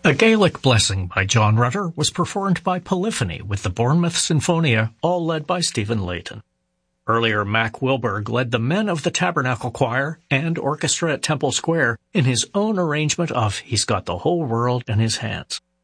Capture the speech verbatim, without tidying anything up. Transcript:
A Gaelic Blessing by John Rutter was performed by Polyphony with the Bournemouth Sinfonia, all led by Stephen Layton. Earlier, Mac Wilberg led the Men of the Tabernacle Choir and orchestra at Temple Square in his own arrangement of He's Got the Whole World in His Hands.